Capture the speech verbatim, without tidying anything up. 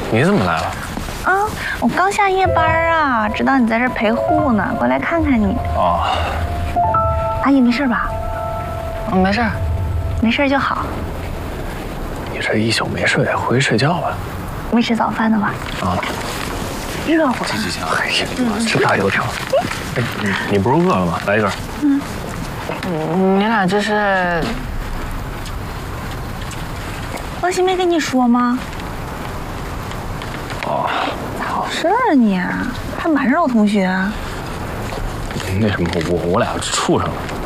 你怎么来了？ 啊，我刚下夜班啊，知道你在这陪护呢，过来看看你。 哦， 阿姨没事吧？ 嗯，没事， 没事就好。 你这一宿没睡，回去睡觉吧。 没吃早饭呢吧？ 啊， 热乎。 行行行，哎呀，吃大油条。哎，你你不是饿了吗？来一根。 嗯。 你俩这是？ 王鑫没跟你说吗？ 哦。 咋回事啊你？还瞒着我同学？ 那什么，我我俩处上了。